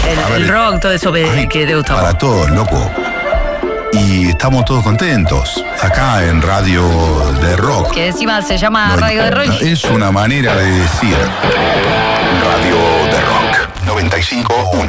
el rock, todo eso que te gusta. Para todos, loco. Y estamos todos contentos acá en Radio de Rock. Que encima se llama Radio de Rock. Es una manera de decir Radio de Rock 95.1.